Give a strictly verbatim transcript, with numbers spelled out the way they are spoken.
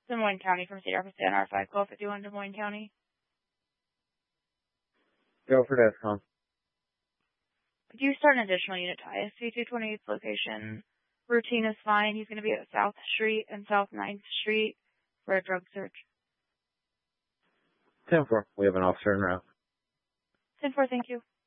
Des Moines County from Cedar Rapids, N R five, twelve fifty-one, Des Moines County. Go for DESCOM. Could you start an additional unit to I S C two twenty-eight's location? Routine is fine. He's going to be at South Street and South ninth Street for a drug search. ten four. We have an officer en route. ten four, thank you.